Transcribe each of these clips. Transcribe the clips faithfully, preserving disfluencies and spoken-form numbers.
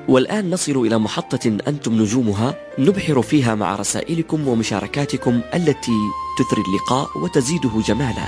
والآن نصل إلى محطة أنتم نجومها نبحر فيها مع رسائلكم ومشاركاتكم التي تثري اللقاء وتزيده جمالا.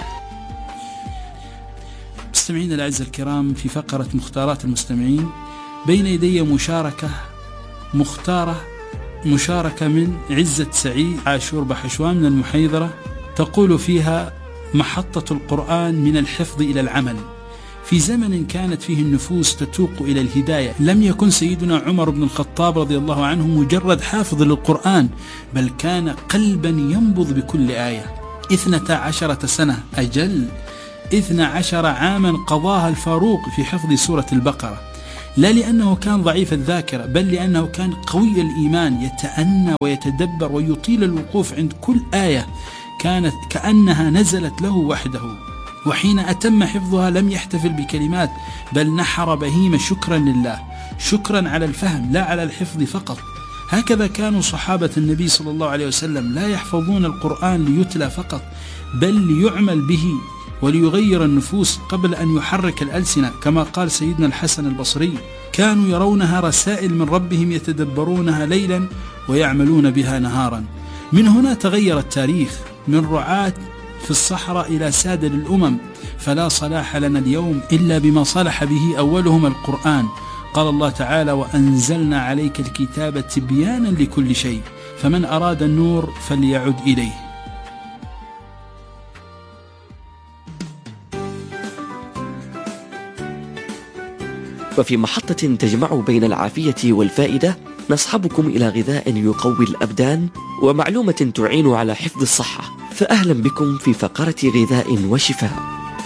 مستمعين الأعزاء الكرام، في فقرة مختارات المستمعين بين يدي مشاركة مختارة مشاركة من عزة سعيد عاشور بحشوان من المحيضرة، تقول فيها: محطة القرآن من الحفظ إلى العمل. في زمن كانت فيه النفوس تتوق إلى الهداية لم يكن سيدنا عمر بن الخطاب رضي الله عنه مجرد حافظ للقرآن، بل كان قلبا ينبض بكل آية. اثنتا عشرة سنة أجل اثنى عشر عاما قضاها الفاروق في حفظ سورة البقرة، لا لأنه كان ضعيف الذاكرة، بل لأنه كان قوي الإيمان، يتأنى ويتدبر ويطيل الوقوف عند كل آية كانت كأنها نزلت له وحده. وحين أتم حفظها لم يحتفل بكلمات، بل نحر بهيمة شكرا لله، شكرا على الفهم لا على الحفظ فقط. هكذا كانوا صحابة النبي صلى الله عليه وسلم، لا يحفظون القرآن ليتلى فقط، بل ليعمل به وليغير النفوس قبل أن يحرك الألسنة، كما قال سيدنا الحسن البصري: كانوا يرونها رسائل من ربهم يتدبرونها ليلا ويعملون بها نهارا. من هنا تغير التاريخ، من رعاة في الصحراء إلى سادة للأمم، فلا صلاح لنا اليوم إلا بما صلح به أولهم القرآن. قال الله تعالى: وأنزلنا عليك الكتاب تبيانا لكل شيء فمن أراد النور فليعد إليه. وفي محطة تجمع بين العافية والفائدة نصحبكم إلى غذاء يقوي الأبدان ومعلومة تعين على حفظ الصحة، فأهلا بكم في فقرة غذاء وشفاء.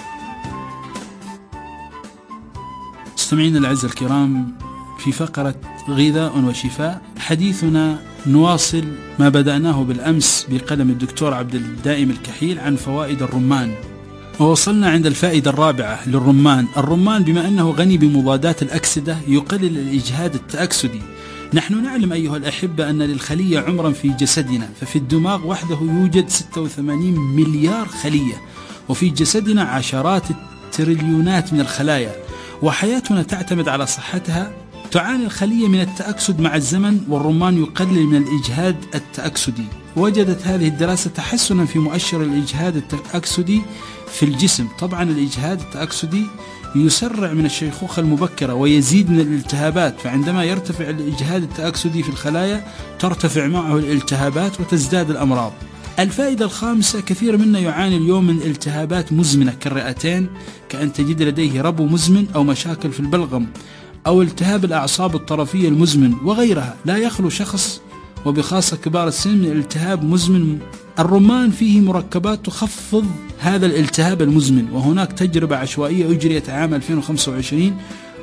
مستمعين الأعزاء الكرام، في فقرة غذاء وشفاء حديثنا نواصل ما بدأناه بالأمس بقلم الدكتور عبد الدائم الكحيل عن فوائد الرمان، ووصلنا عند الفائدة الرابعة للرمان. الرمان بما أنه غني بمضادات الأكسدة يقلل الإجهاد التأكسدي. نحن نعلم أيها الأحبة أن للخلية عمرا في جسدنا، ففي الدماغ وحده يوجد ستة وثمانين مليار خلية، وفي جسدنا عشرات التريليونات من الخلايا، وحياتنا تعتمد على صحتها. تعاني الخلية من التأكسد مع الزمن، والرمان يقلل من الإجهاد التأكسدي. وجدت هذه الدراسة تحسنا في مؤشر الإجهاد التأكسدي في الجسم. طبعا الإجهاد التأكسدي يسرع من الشيخوخة المبكرة ويزيد من الالتهابات، فعندما يرتفع الإجهاد التأكسدي في الخلايا ترتفع معه الالتهابات وتزداد الأمراض. الفائدة الخامسة: كثير منا يعاني اليوم من التهابات مزمنة كالرئتين، كأن تجد لديه ربو مزمن أو مشاكل في البلغم أو التهاب الأعصاب الطرفية المزمن وغيرها. لا يخلو شخص وبخاصة كبار السن من التهاب مزمن. الرمان فيه مركبات تخفض هذا الالتهاب المزمن، وهناك تجربة عشوائية أجريت عام ألفين وخمسة وعشرين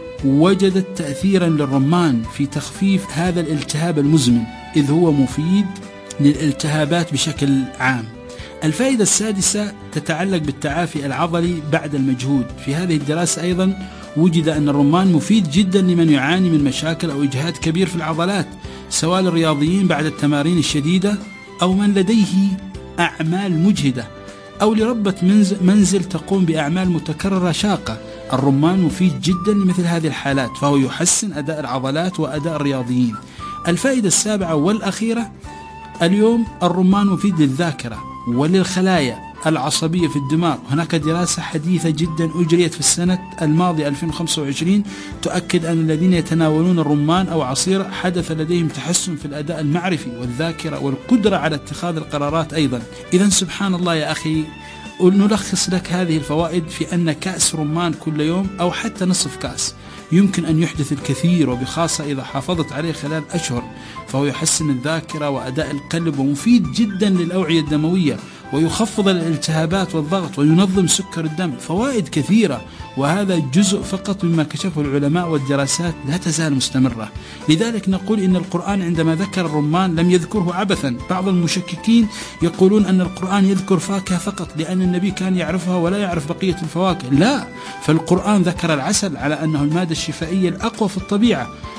وجدت تأثيرا للرمان في تخفيف هذا الالتهاب المزمن، إذ هو مفيد للالتهابات بشكل عام. الفائدة السادسة تتعلق بالتعافي العضلي بعد المجهود. في هذه الدراسة أيضا وجد أن الرمان مفيد جدا لمن يعاني من مشاكل أو إجهاد كبير في العضلات، سواء الرياضيين بعد التمارين الشديدة أو من لديه أعمال مجهدة أو لربة منزل تقوم بأعمال متكررة شاقة. الرمان مفيد جدا لمثل هذه الحالات، فهو يحسن أداء العضلات وأداء الرياضيين. الفائدة السابعة والأخيرة: اليوم الرمان مفيد للذاكرة وللخلايا العصبية في الدماغ. هناك دراسة حديثة جدا أجريت في السنة الماضية ألفين وخمسة وعشرين تؤكد أن الذين يتناولون الرمان أو عصير حدث لديهم تحسن في الأداء المعرفي والذاكرة والقدرة على اتخاذ القرارات أيضا. إذن سبحان الله يا أخي، نلخص لك هذه الفوائد في أن كأس رمان كل يوم أو حتى نصف كأس يمكن أن يحدث الكثير، وبخاصة إذا حافظت عليه خلال أشهر، فهو يحسن الذاكرة وأداء القلب، ومفيد جدا للأوعية الدموية، ويخفض الالتهابات والضغط، وينظم سكر الدم. فوائد كثيرة، وهذا جزء فقط مما كشفه العلماء، والدراسات لا تزال مستمرة. لذلك نقول إن القرآن عندما ذكر الرمان لم يذكره عبثا. بعض المشككين يقولون أن القرآن يذكر فاكهة فقط لأن النبي كان يعرفها ولا يعرف بقية الفواكه. لا، فالقرآن ذكر العسل على أنه المادة الشفائية الأقوى في الطبيعة،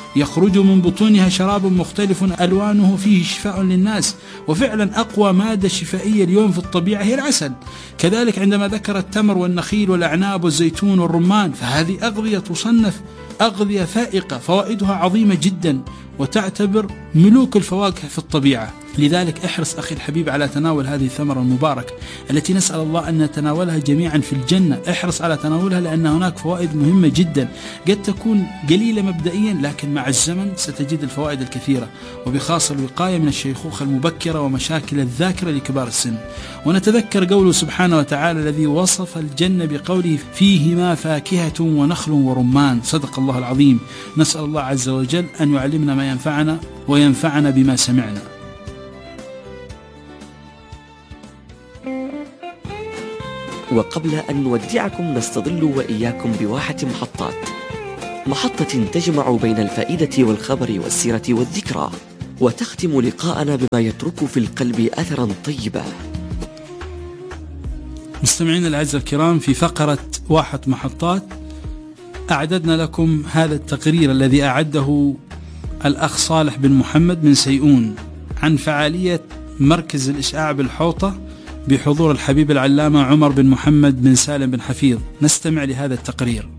يخرج من بطونها شراب مختلف ألوانه فيه شفاء للناس. وفعلا أقوى مادة شفائية اليوم في الطبيعة هي العسل. كذلك عندما ذكر التمر والنخيل والأعناب والزيتون والرمان، فهذه أغذية تصنف أغذية فائقة فوائدها عظيمة جدا، وتعتبر ملوك الفواكه في الطبيعة. لذلك احرص أخي الحبيب على تناول هذه الثمرة المباركة التي نسأل الله أن نتناولها جميعا في الجنة. احرص على تناولها لأن هناك فوائد مهمة جدا، قد تكون قليلة مبدئيا لكن مع الزمن ستجد الفوائد الكثيرة، وبخاصة الوقاية من الشيخوخة المبكرة ومشاكل الذاكرة لكبار السن. ونتذكر قوله سبحانه وتعالى الذي وصف الجنة بقوله فيهما فاكهة ونخل ورمان. صدق الله العظيم. نسأل الله عز وجل أن يعلمنا ما ينفعنا وينفعنا بما سمعنا. وقبل أن نودعكم نستظل وإياكم بواحة محطات، محطة تجمع بين الفائدة والخبر والسيرة والذكرى، وتختم لقاءنا بما يترك في القلب أثرا طيبا. مستمعين الأعزاء الكرام، في فقرة واحة محطات أعددنا لكم هذا التقرير الذي أعده الأخ صالح بن محمد من سيئون عن فعالية مركز الإشعاع بالحوطة بحضور الحبيب العلامة عمر بن محمد بن سالم بن حفيظ. نستمع لهذا التقرير.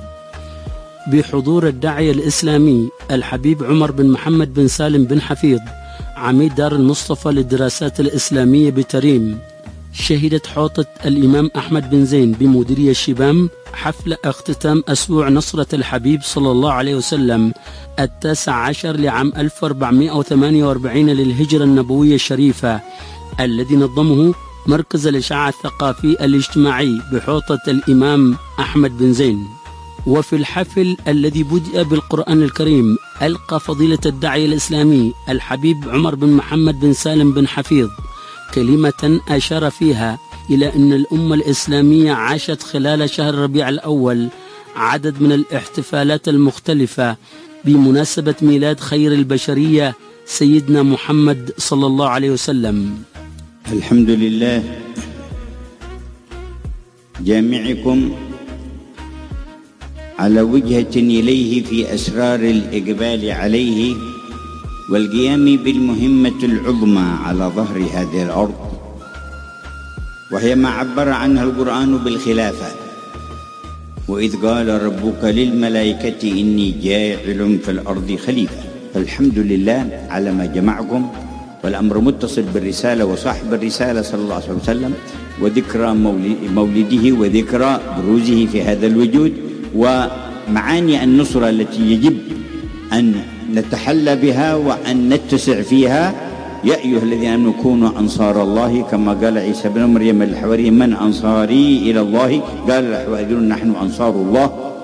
بحضور الداعية الإسلامي الحبيب عمر بن محمد بن سالم بن حفيظ عميد دار المصطفى للدراسات الإسلامية بتريم، شهدت حوطة الإمام أحمد بن زين بمديرية الشبام حفل اختتام أسبوع نصرة الحبيب صلى الله عليه وسلم التاسع عشر لعام ألف وأربعمائة وثمانية وأربعين للهجرة النبوية الشريفة، الذي نظمه مركز الإشعاع الثقافي الاجتماعي بحوطة الإمام أحمد بن زين. وفي الحفل الذي بدأ بالقرآن الكريم ألقى فضيلة الداعية الإسلامي الحبيب عمر بن محمد بن سالم بن حفيظ كلمة أشار فيها إلى أن الأمة الإسلامية عاشت خلال شهر ربيع الأول عدد من الاحتفالات المختلفة بمناسبة ميلاد خير البشرية سيدنا محمد صلى الله عليه وسلم. الحمد لله جامعكم على وجهة إليه في أسرار الإقبال عليه والقيام بالمهمة العظمى على ظهر هذه الأرض، وهي ما عبر عنها القرآن بالخلافة. وإذ قال ربك للملائكة إني جاعل في الأرض خليفة. فالحمد لله على ما جمعكم، والأمر متصل بالرسالة وصاحب الرسالة صلى الله عليه وسلم، وذكرى مولده وذكرى بروزه في هذا الوجود، ومعاني النصرة التي يجب أن نتحلى بها وأن نتسع فيها. يا أيها الذين آمنوا كونوا أنصار الله كما قال عيسى بن مريم للحواريين من أنصاري إلى الله؟ قال الحواريون نحن أنصار الله.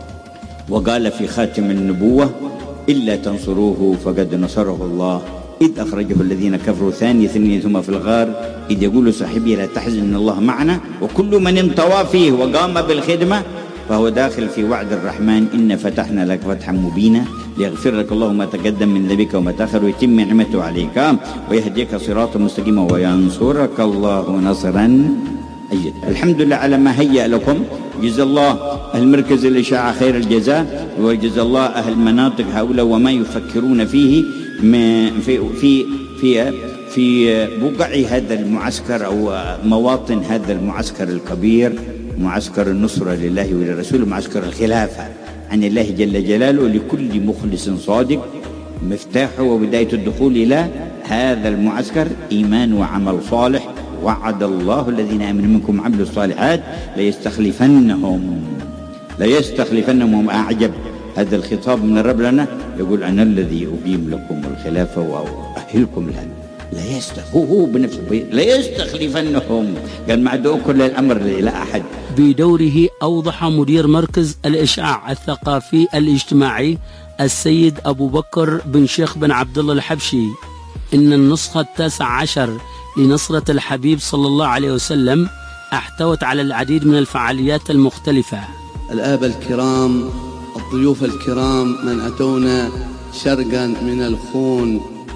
وقال في خاتم النبوة إلا تنصروه فقد نصره الله إذ أخرجه الذين كفروا ثاني اثنين ثم في الغار إذ يقول صاحبه لا تحزن إن الله معنا. وكل من انطوى فيه وقام بالخدمة فهو داخل في وعد الرحمن إن فتحنا لك فتحا مبينا ليغفر لك الله ما تقدم من ذنبك وما تأخر ويتم نعمته عليك ويهديك صراطا مستقيما وينصرك الله نصرا أجد. الحمد لله على ما هيأ لكم. جزا الله المركز الإشاعة خير الجزاء، وجزا الله أهل المناطق هؤلاء وما يفكرون فيه في في في في بقع هذا المعسكر أو مواطن هذا المعسكر الكبير، معسكر النصرة لله وللرسول، معسكر الخلافة عن الله جل جلاله. لكل مخلص صادق مفتاحه وبداية الدخول إلى هذا المعسكر إيمان وعمل صالح. وعد الله الذين آمنوا منكم وعملوا الصالحات ليستخلفنهم ليستخلفنهم. أعجب هذا الخطاب من الرب لنا، يقول أنا الذي أقيم لكم الخلافة وأؤهلكم لها. لا يستخ هو هو بنفسه لا يستخلفنهم، قال ما عدوا كل الأمر لا أحد. بدوره أوضح مدير مركز الإشعاع الثقافي الاجتماعي السيد أبو بكر بن شيخ بن عبد الله الحبشي إن النسخة التاسع عشر لنصرة الحبيب صلى الله عليه وسلم احتوت على العديد من الفعاليات المختلفة. الآباء الكرام، الضيوف الكرام، من أتونا شرقا من الخون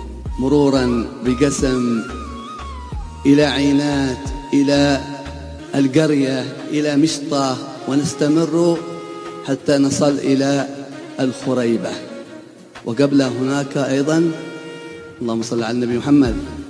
مرورا بقسم إلى عينات إلى القرية إلى مشطة، ونستمر حتى نصل إلى الخريبة. وقبل هناك أيضا اللهم صل على النبي محمد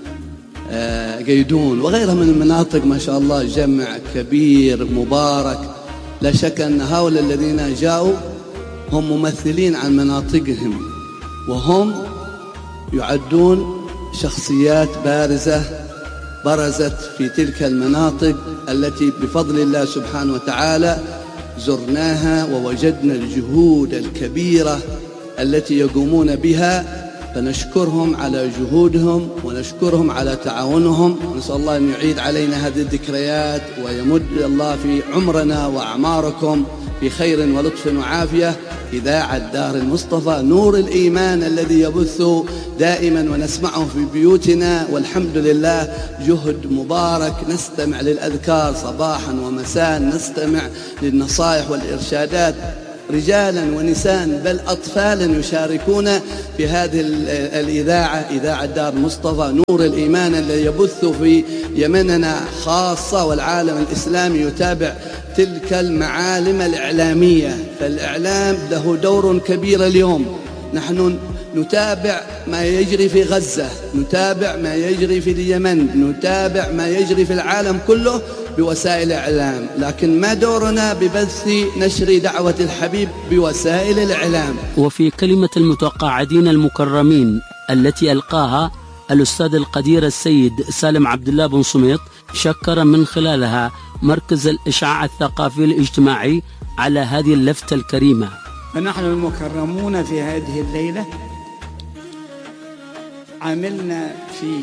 قيدون وغيرها من المناطق ما شاء الله، جمع كبير مبارك. لا شك أن هؤلاء الذين جاءوا هم ممثلين عن مناطقهم، وهم يعدون شخصيات بارزة برزت في تلك المناطق التي بفضل الله سبحانه وتعالى زرناها ووجدنا الجهود الكبيرة التي يقومون بها، فنشكرهم على جهودهم ونشكرهم على تعاونهم، ونسأل الله أن يعيد علينا هذه الذكريات ويمد الله في عمرنا وأعماركم في خير ولطف وعافية. إذاعة دار المصطفى نور الإيمان الذي يبث دائما ونسمعه في بيوتنا، والحمد لله جهد مبارك. نستمع للأذكار صباحا ومساء، نستمع للنصائح والإرشادات، رجالا ونساء بل أطفالا يشاركون في هذه الإذاعة، إذاعة دار المصطفى نور الإيمان الذي يبث في يمننا خاصة والعالم الإسلامي يتابع تلك المعالم الإعلامية. فالإعلام له دور كبير اليوم. نحن نتابع ما يجري في غزة، نتابع ما يجري في اليمن، نتابع ما يجري في العالم كله بوسائل الإعلام، لكن ما دورنا ببث نشر دعوة الحبيب بوسائل الإعلام. وفي كلمة المتقاعدين المكرمين التي ألقاها الأستاذ القدير السيد سالم عبد الله بن صميط، شكر من خلالها مركز الإشعاع الثقافي الاجتماعي على هذه اللفتة الكريمة. فنحن المكرمون في هذه الليلة عملنا في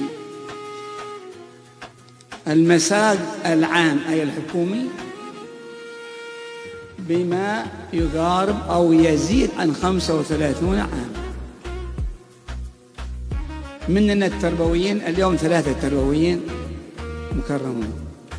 المساج العام أي الحكومي بما يقارب أو يزيد عن خمسة وثلاثين عام. مننا التربويين اليوم ثلاثة تربويين مكرمون،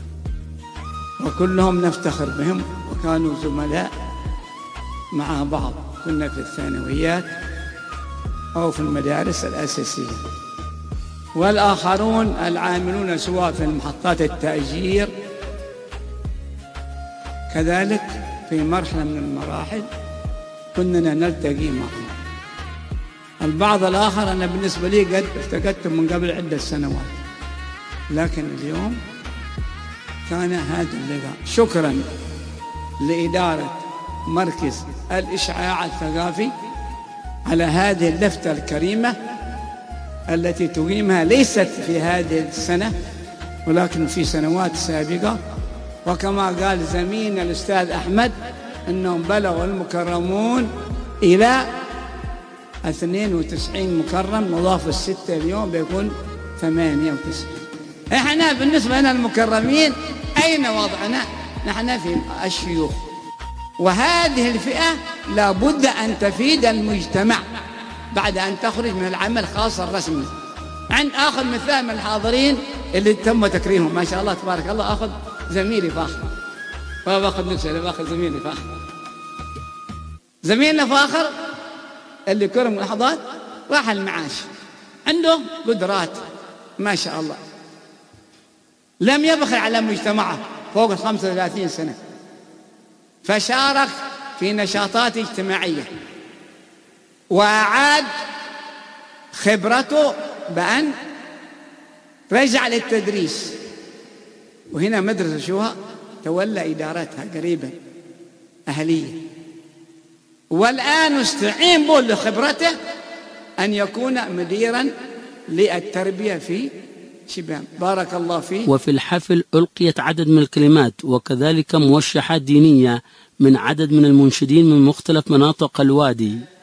وكلهم نفتخر بهم، وكانوا زملاء مع بعض، كنا في الثانويات أو في المدارس الأساسية. والآخرون العاملون سواء في محطات التأجير كذلك في مرحلة من المراحل كنا نلتقي معهم. البعض الآخر أنا بالنسبة لي قد افتقدتهم من قبل عدة سنوات، لكن اليوم كان هذا اللقاء. شكرا لإدارة مركز الإشعاع الثقافي على هذه اللفتة الكريمة التي تقيمها ليست في هذه السنة ولكن في سنوات سابقة. وكما قال زميلنا الأستاذ أحمد أنهم بلغوا المكرمون إلى اثنين وتسعين مكرم، مضاف الستة اليوم بيكون ثمانية وتسعين. احنا بالنسبة لنا المكرمين أين وضعنا؟ نحن في الشيوخ، وهذه الفئة لابد أن تفيد المجتمع بعد أن تخرج من العمل خاص الرسمي. عند آخذ مثال من الحاضرين اللي تم تكريمهم ما شاء الله تبارك الله، أخذ زميلي فاخر، ما باخذ نفسي، باخذ زميلي فاخر. زميلنا فاخر اللي كرم لحظات راح المعاش، عنده قدرات ما شاء الله، لم يبخل على مجتمعه فوق الخمسة وثلاثين سنة، فشارك في نشاطات اجتماعية وأعاد خبرته بأن رجع للتدريس. وهنا مدرسة شوها تولى إدارتها قريبا أهلية، والآن نستعين به لخبرته أن يكون مديرا للتربية في شبان. بارك الله فيه. وفي الحفل ألقيت عدد من الكلمات وكذلك موشحات دينية من عدد من المنشدين من مختلف مناطق الوادي.